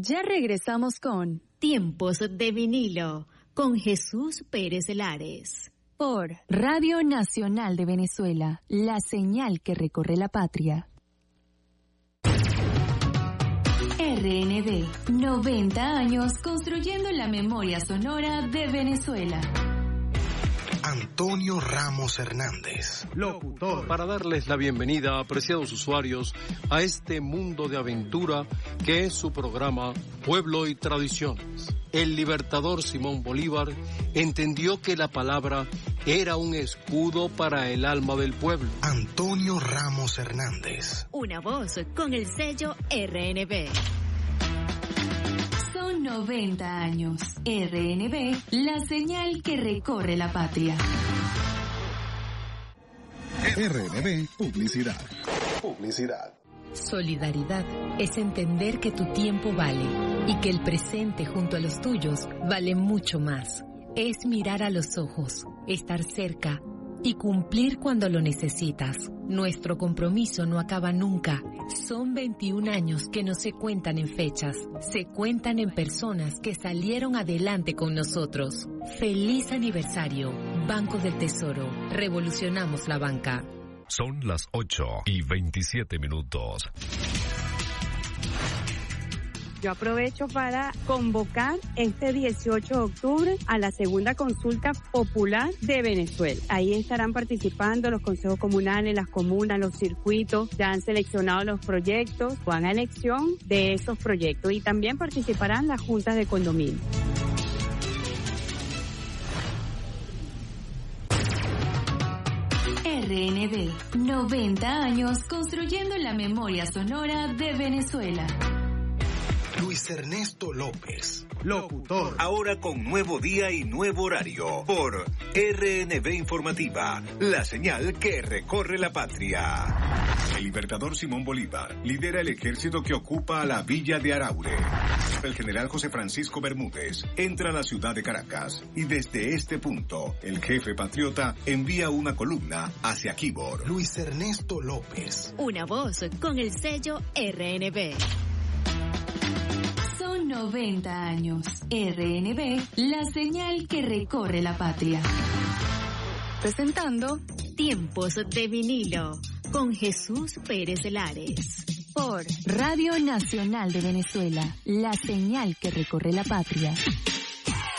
Ya regresamos con Tiempos de vinilo con Jesús Pérez Lares. Por Radio Nacional de Venezuela, la señal que recorre la patria. RNB, 90 años construyendo la memoria sonora de Venezuela. Antonio Ramos Hernández, locutor, para darles la bienvenida, apreciados usuarios, a este mundo de aventura que es su programa Pueblo y Tradiciones. El libertador Simón Bolívar entendió que la palabra era un escudo para el alma del pueblo. Antonio Ramos Hernández. Una voz con el sello RNB. Son 90 años. RNB, la señal que recorre la patria. RNB Publicidad. Solidaridad es entender que tu tiempo vale y que el presente junto a los tuyos vale mucho más. Es mirar a los ojos, estar cerca y cumplir cuando lo necesitas. Nuestro compromiso no acaba nunca. Son 21 años que no se cuentan en fechas, se cuentan en personas que salieron adelante con nosotros. ¡Feliz aniversario! Banco del Tesoro. Revolucionamos la banca. Son las 8:27. Yo aprovecho para convocar este 18 de octubre a la segunda consulta popular de Venezuela. Ahí estarán participando los consejos comunales, las comunas, los circuitos. Ya han seleccionado los proyectos, van a elección de esos proyectos y también participarán las juntas de condominio. RNB, 90 años construyendo la memoria sonora de Venezuela. Luis Ernesto López, locutor, ahora con nuevo día y nuevo horario por RNB Informativa, la señal que recorre la patria. El libertador Simón Bolívar lidera el ejército que ocupa la villa de Araure. El general José Francisco Bermúdez entra a la ciudad de Caracas y desde este punto el jefe patriota envía una columna hacia Quibor. Luis Ernesto López, una voz con el sello RNB. 90 años. RNB, la señal que recorre la patria. Presentando Tiempos de vinilo con Jesús Pérez Lares. Por Radio Nacional de Venezuela, la señal que recorre la patria.